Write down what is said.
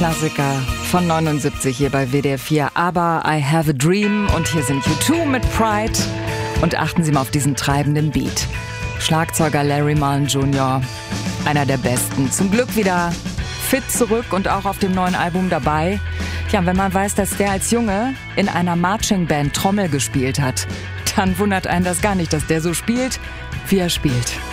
Klassiker von 79 hier bei WDR 4. Aber I Have a Dream und hier sind U2 mit Pride. Und achten Sie mal auf diesen treibenden Beat. Schlagzeuger Larry Mullen Jr., einer der Besten. Zum Glück wieder fit zurück und auch auf dem neuen Album dabei. Ja, wenn man weiß, dass der als Junge in einer Marching Band Trommel gespielt hat, dann wundert einen das gar nicht, dass der so spielt, wie er spielt.